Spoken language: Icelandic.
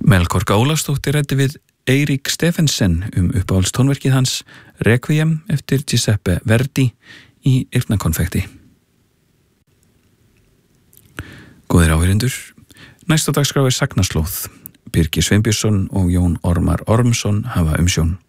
Melkorka Ólafsdóttir ræddi við Eirík Stephensen uppáhaldstónverkið hans Requiem eftir Giuseppe Verdi í Eyrnakonfekti. Góðir áheyrendur, næst á dagskrá Sagnaslóð. Birgir Sveinbjörnsson og Jón Ormar Ormsson hafa umsjón.